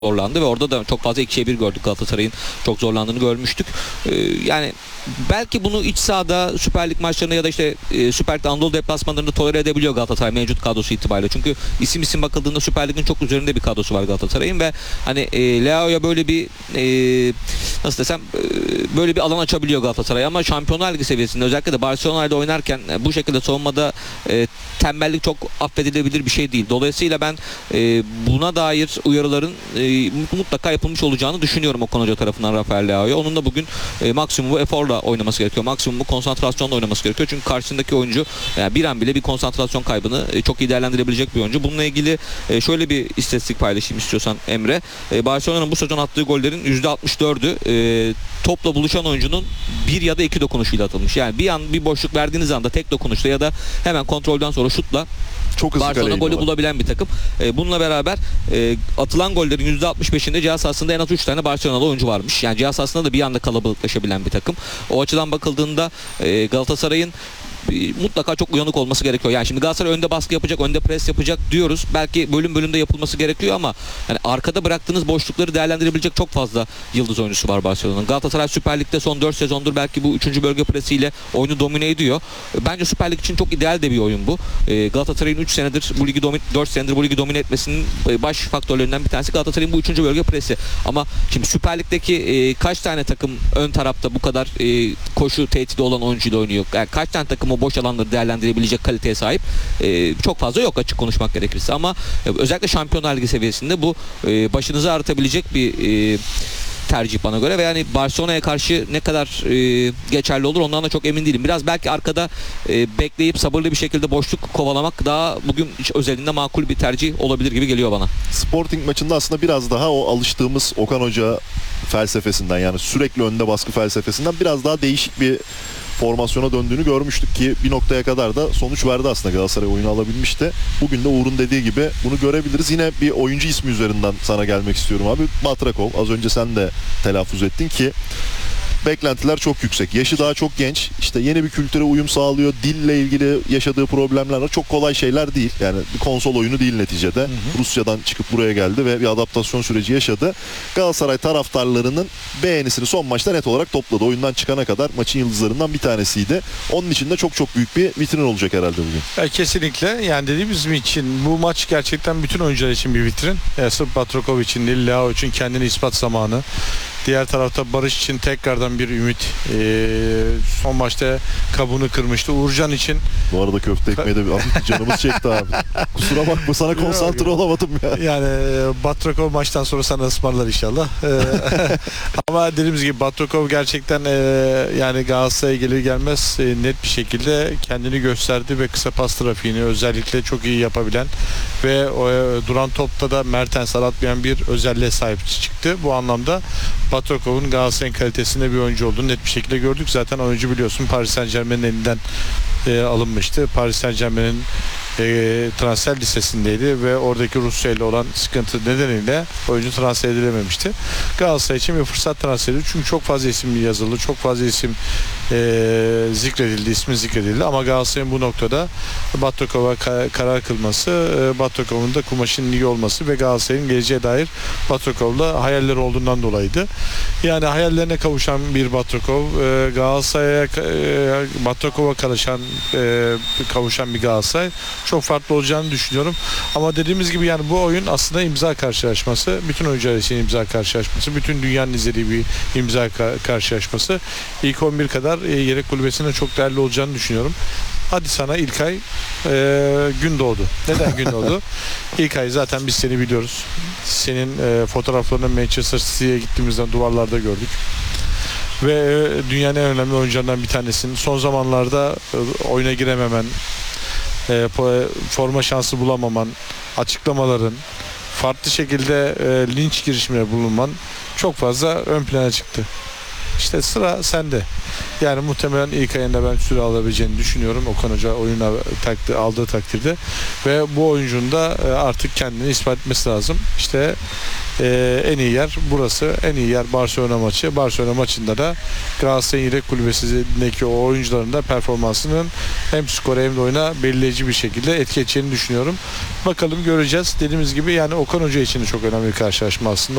zorlandı ve orada da çok fazla 2'ye 1 gördük, Galatasaray'ın çok zorlandığını görmüştük. Yani belki bunu iç sahada Süper Lig maçlarında ya da işte Süper Lig Anadolu deplasmanlarında tolere edebiliyor Galatasaray mevcut kadrosu itibariyle. Çünkü isim bakıldığında Süper Lig'in çok üzerinde bir kadrosu var Galatasaray'ın ve hani Leao'ya böyle bir nasıl desem böyle bir alan açabiliyor Galatasaray, ama Şampiyonlar Ligi seviyesinde özellikle de Barcelona'da oynarken bu şekilde savunmada tembellik çok affedilebilir bir şey değil. Dolayısıyla ben buna dair uyarıların mutlaka yapılmış olacağını düşünüyorum Okan Hoca tarafından Rafael Leao'ya. Onun da bugün maksimum eforla oynaması gerekiyor. Maksimum konsantrasyonla oynaması gerekiyor. Çünkü karşısındaki oyuncu yani bir an bile bir konsantrasyon kaybını çok iyi değerlendirebilecek bir oyuncu. Bununla ilgili şöyle bir istatistik paylaşayım istiyorsan Emre. Barcelona'nın bu sezon attığı gollerin %64'ü topla buluşan oyuncunun bir ya da iki dokunuşuyla atılmış. Yani bir boşluk verdiğiniz anda tek dokunuşla ya da hemen kontrolden sonra şutla çok hızlı Barcelona golü bulabilen bir takım. Bununla beraber atılan gollerin %65'inde cihaz sahasında en az 3 tane Barcelona'lı oyuncu varmış. Yani cihaz sahasında da bir anda kalabalıklaşabilen bir takım. O açıdan bakıldığında Galatasaray'ın mutlaka çok uyanık olması gerekiyor. Yani şimdi Galatasaray önde baskı yapacak, önde pres yapacak diyoruz. Belki bölümde yapılması gerekiyor ama yani arkada bıraktığınız boşlukları değerlendirebilecek çok fazla yıldız oyuncusu var Barcelona'nın. Galatasaray Süper Lig'de son 4 sezondur belki bu 3. bölge presiyle oyunu domine ediyor. Bence Süper Lig için çok ideal de bir oyun bu. Galatasaray'ın 3 senedir bu ligi 4 senedir bu ligi domine etmesinin baş faktörlerinden bir tanesi Galatasaray'ın bu 3. bölge presi. Ama şimdi Süper Lig'deki kaç tane takım ön tarafta bu kadar koşu tehdidi olan oyuncuyla oynuyor? Yani kaç tane takım o boş alanları değerlendirebilecek kaliteye sahip? Çok fazla yok açık konuşmak gerekirse, ama özellikle Şampiyonlar Ligi seviyesinde bu başınızı ağrıtabilecek bir tercih bana göre ve yani Barcelona'ya karşı ne kadar geçerli olur ondan da çok emin değilim. Biraz belki arkada bekleyip sabırlı bir şekilde boşluk kovalamak daha bugün özelinde makul bir tercih olabilir gibi geliyor bana. Sporting maçında aslında biraz daha o alıştığımız Okan Hoca felsefesinden, yani sürekli önde baskı felsefesinden biraz daha değişik bir formasyona döndüğünü görmüştük ki bir noktaya kadar da sonuç verdi aslında, Galatasaray oyunu alabilmişti. Bugün de Uğur'un dediği gibi bunu görebiliriz. Yine bir oyuncu ismi üzerinden sana gelmek istiyorum abi. Batrakov. Az önce sen de telaffuz ettin ki beklentiler çok yüksek. Yaşı daha çok genç. İşte yeni bir kültüre uyum sağlıyor. Dille ilgili yaşadığı problemler var. Çok kolay şeyler değil. Yani bir konsol oyunu değil neticede. Rusya'dan çıkıp buraya geldi ve bir adaptasyon süreci yaşadı. Galatasaray taraftarlarının beğenisini son maçta net olarak topladı. Oyundan çıkana kadar maçın yıldızlarından bir tanesiydi. Onun için de çok büyük bir vitrin olacak herhalde bugün. Kesinlikle. Yani dediğimiz için bu maç gerçekten bütün oyuncular için bir vitrin. Sırf Batrakov için değil, Leao için kendini ispat zamanı. Diğer tarafta Barış için tekrardan bir ümit. Son maçta kabuğunu kırmıştı. Uğurcan için. Bu arada köfte ekmeği de canımız çekti abi. Kusura bakma, sana konsantre olamadım ya. Yani Batrakov maçtan sonra sana ısmarlar inşallah. Ama dediğimiz gibi Batrakov gerçekten yani Galatasaray'a gelir gelmez net bir şekilde kendini gösterdi ve kısa pas trafiğini özellikle çok iyi yapabilen ve duran topta da Mertens aratmayan bir özelliğe sahip çıktı. Bu anlamda Batrakov'un Galatasaray'ın kalitesinde bir oyuncu olduğunu net bir şekilde gördük. Zaten oyuncu biliyorsun Paris Saint-Germain'in elinden alınmıştı. Paris Saint-Germain'in transfer listesindeydi ve oradaki Rusya ile olan sıkıntı nedeniyle oyuncu transfer edilememişti. Galatasaray için bir fırsat transferi, çünkü çok fazla isim yazıldı, çok fazla isim ismi zikredildi ama Galatasaray'ın bu noktada Batrakov'a karar kılması, Batrakov'un da kumaşının iyi olması ve Galatasaray'ın geleceğe dair Batrakov'la hayalleri olduğundan dolayıydı. Yani hayallerine kavuşan bir Batrakov, Galatasaray'a Batrakov'a kavuşan bir Galatasaray çok farklı olacağını düşünüyorum. Ama dediğimiz gibi yani bu oyun aslında imza karşılaşması. Bütün oyuncular için imza karşılaşması. Bütün dünyanın izlediği bir imza karşılaşması. İlk 11 kadar yedek kulübesinde çok değerli olacağını düşünüyorum. Hadi sana İlkay Gündoğdu. Neden Gündoğdu? İlkay zaten biz seni biliyoruz. Senin fotoğraflarını Manchester City'ye gittiğimizde duvarlarda gördük. Ve dünyanın en önemli oyuncularından bir tanesin. Son zamanlarda oyuna girememen, forma şansı bulamaman, açıklamaların, farklı şekilde linç girişimine bulunman çok fazla ön plana çıktı. İşte sıra sende. Yani muhtemelen ilk ayında ben süre alabileceğini düşünüyorum. Okan Hoca oyuna aldığı takdirde. Ve bu oyuncunun da artık kendini ispat etmesi lazım. İşte en iyi yer burası. En iyi yer Barcelona maçı. Barcelona maçında da Galatasaray'ın yedek kulübesindeki o oyuncuların da performansının hem skora hem de oyuna belirleyici bir şekilde etki edeceğini düşünüyorum. Bakalım, göreceğiz. Dediğimiz gibi yani Okan Hoca için de çok önemli bir karşılaşma aslında.